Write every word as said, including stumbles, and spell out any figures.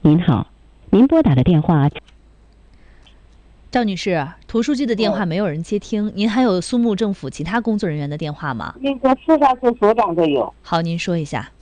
您好，您拨打的电话。 赵女士，图书记的电话没有人接听，您还有苏木政府其他工作人员的电话吗？ 那个司法处所长的有。 好，您说一下。